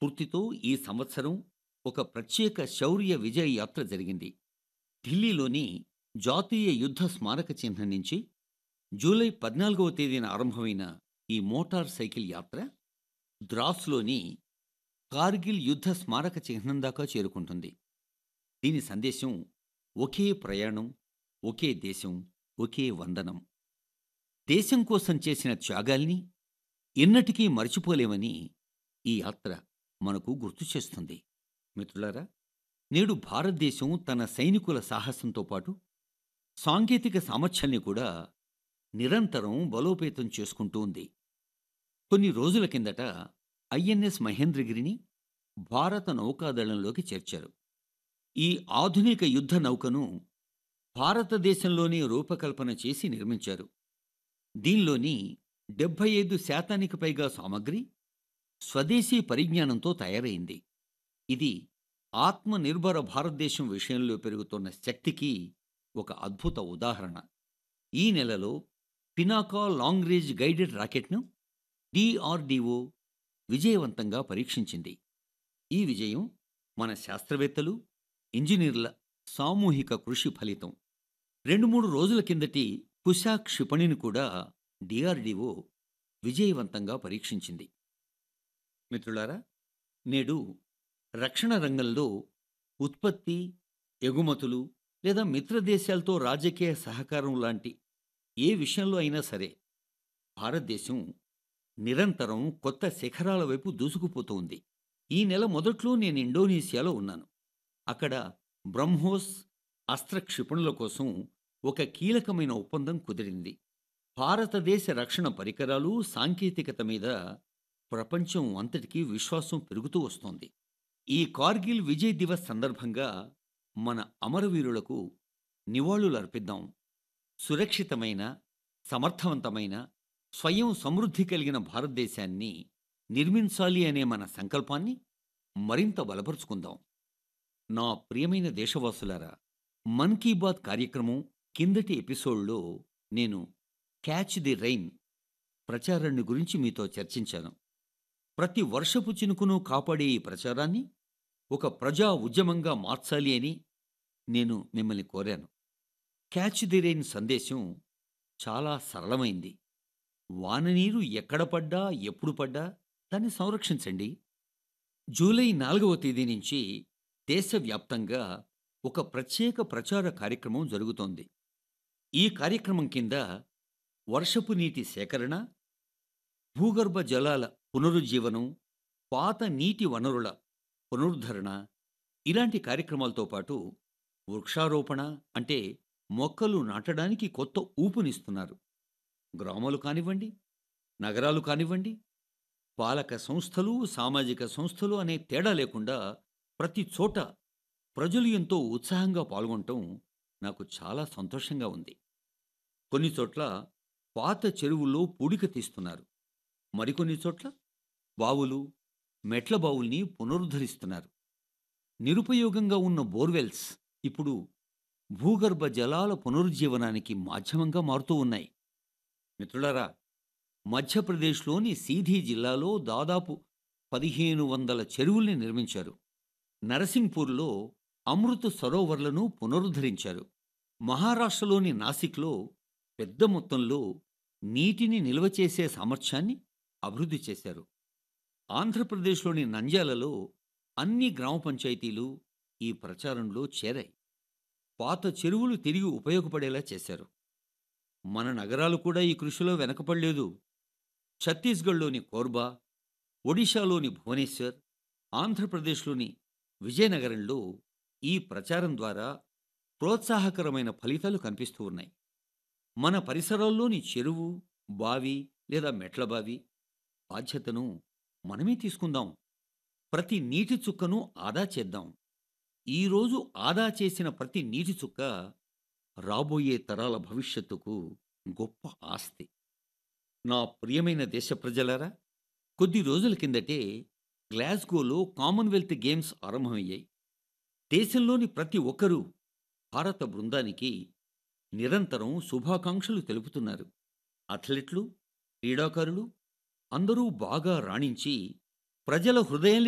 స్ఫూర్తితో ఈ సంవత్సరం ఒక ప్రత్యేక శౌర్య విజయ యాత్ర జరిగింది. ఢిల్లీలోని జాతీయ యుద్ధ స్మారక చిహ్నం నుంచి జూలై 14వ తేదీన ఆరంభమైన ఈ మోటార్ సైకిల్ యాత్ర ద్రాస్లోని కార్గిల్ యుద్ధ స్మారక చిహ్నం దాకా చేరుకుంటుంది. దీని సందేశం ఒకే ప్రయాణం, ఒకే దేశం, ఒకే వందనం. దేశం కోసం చేసిన త్యాగాల్ని ఎన్నటికీ మర్చిపోలేమని ఈ యాత్ర మనకు గుర్తు చేస్తుంది. మిత్రులారా, నేడు భారతదేశం తన సైనికుల సాహసంతో పాటు సాంకేతిక సామర్థ్యాన్ని కూడా నిరంతరం బలోపేతం చేసుకుంటూ ఉంది. కొన్ని రోజుల కిందట ఐఎన్ఎస్ మహేంద్రగిరిని భారత నౌకాదళంలోకి చేర్చారు. ఈ ఆధునిక యుద్ధ నౌకను భారతదేశంలోనే రూపకల్పన చేసి నిర్మించారు. దీనిలోని 75% పైగా సామగ్రి స్వదేశీ పరిజ్ఞానంతో తయారైంది. ఇది ఆత్మనిర్భర భారతదేశం విషయంలో పెరుగుతున్న శక్తికి ఒక అద్భుత ఉదాహరణ. ఈ నెలలో Pinaka long range guided రాకెట్ను DRDO విజయవంతంగా పరీక్షించింది. ఈ విజయం మన శాస్త్రవేత్తలు, ఇంజనీర్ల సామూహిక కృషి ఫలితం. 2-3 రోజుల కిందటి కుశా క్షిపణిని కూడా డిఆర్డిఓ విజయవంతంగా పరీక్షించింది. మిత్రులారా, నేడు రక్షణ రంగంలో ఉత్పత్తి, ఎగుమతులు లేదా మిత్ర దేశాలతో రాజకీయ సహకారం లాంటి ఏ విషయంలో అయినా సరే భారతదేశం నిరంతరం కొత్త శిఖరాల వైపు దూసుకుపోతోంది. ఈ నెల మొదట్లో నేను ఇండోనేషియాలో ఉన్నాను. అక్కడ బ్రహ్మోస్ అస్త్ర క్షిపణుల కోసం ఒక కీలకమైన ఒప్పందం కుదిరింది. భారతదేశ రక్షణ పరికరాలు, సాంకేతికత మీద ప్రపంచం అంతటికీ విశ్వాసం పెరుగుతూ వస్తోంది. ఈ కార్గిల్ విజయ్ దివస్ సందర్భంగా మన అమరవీరులకు నివాళులర్పిద్దాం. సురక్షితమైన, సమర్థవంతమైన, స్వయం సమృద్ధి కలిగిన భారతదేశాన్ని నిర్మించాలి అనే మన సంకల్పాన్ని మరింత బలపరుచుకుందాం. నా ప్రియమైన దేశవాసులారా, మన్ కీ బాత్ కార్యక్రమం కిందటి ఎపిసోడ్లో నేను క్యాచ్ ది రైన్ ప్రచారాన్ని గురించి మీతో చర్చించాను. ప్రతి వర్షపు చినుకును కాపాడే ఈ ప్రచారాన్ని ఒక ప్రజా ఉద్యమంగా మార్చాలి అని నేను మిమ్మల్ని కోరాను. క్యాచ్ ది రెయిన్ సందేశం చాలా సరళమైంది. వాననీరు ఎక్కడ పడ్డా, ఎప్పుడు పడ్డా దాన్ని సంరక్షించండి. జూలై 4వ తేదీ నుంచి దేశవ్యాప్తంగా ఒక ప్రత్యేక ప్రచార కార్యక్రమం జరుగుతోంది. ఈ కార్యక్రమం కింద వర్షపు నీటి సేకరణ, భూగర్భ జలాల పునరుజ్జీవనం, పాత నీటి వనరుల పునరుద్ధరణ ఇలాంటి కార్యక్రమాలతో పాటు వృక్షారోపణ అంటే మొక్కలు నాటడానికి కొత్త ఊపునిస్తున్నారు. గ్రామాలు కానివ్వండి, నగరాలు కానివ్వండి, పాలక సంస్థలు, సామాజిక సంస్థలు అనే తేడా లేకుండా ప్రతి చోట ప్రజలు ఎంతో ఉత్సాహంగా పాల్గొనటం నాకు చాలా సంతోషంగా ఉంది. కొన్ని చోట్ల పాత చెరువుల్లో పూడిక తీస్తున్నారు. మరికొన్ని చోట్ల బావులు, మెట్ల బావుల్ని పునరుద్ధరిస్తున్నారు. నిరుపయోగంగా ఉన్న బోర్వెల్స్ ఇప్పుడు భూగర్భ జలాల పునరుజ్జీవనానికి మాధ్యమంగా మారుతూ ఉన్నాయి. మిత్రులారా, మధ్యప్రదేశ్లోని సీధీ జిల్లాలో దాదాపు 1500 చెరువుల్ని నిర్మించారు. నరసింగ్పూర్లో అమృత సరోవర్లను పునరుద్ధరించారు. మహారాష్ట్రలోని నాసిక్లో పెద్ద మొత్తంలో నీటిని నిల్వ చేసే సామర్థ్యాన్ని అభివృద్ధి చేశారు. ఆంధ్రప్రదేశ్లోని నంద్యాలలో అన్ని గ్రామ పంచాయతీలు ఈ ప్రచారంలో చేరాయి. పాత చెరువులు తిరిగి ఉపయోగపడేలా చేశారు. మన నగరాలు కూడా ఈ కృషిలో వెనకపడలేదు. ఛత్తీస్గఢ్లోని కోర్బా, ఒడిశాలోని భువనేశ్వర్, ఆంధ్రప్రదేశ్లోని విజయనగరంలో ఈ ప్రచారం ద్వారా ప్రోత్సాహకరమైన ఫలితాలు కనిపిస్తూ ఉన్నాయి. మన పరిసరాల్లోని చెరువు, బావి లేదా మెట్ల బావి బాధ్యతను మనమే తీసుకుందాం. ప్రతి నీటి చుక్కను ఆదా చేద్దాం. ఈరోజు ఆదా చేసిన ప్రతి నీటి చుక్క రాబోయే తరాల భవిష్యత్తుకు గొప్ప ఆస్తి. నా ప్రియమైన దేశ ప్రజలారా, కొద్ది రోజుల కిందటే గ్లాస్గోలో కామన్వెల్త్ గేమ్స్ ఆరంభమయ్యాయి. దేశంలోని ప్రతి ఒక్కరూ భారత బృందానికి నిరంతరం శుభాకాంక్షలు తెలుపుతున్నారు. అథ్లెట్లు, క్రీడాకారులు అందరూ బాగా రాణించి ప్రజల హృదయాల్ని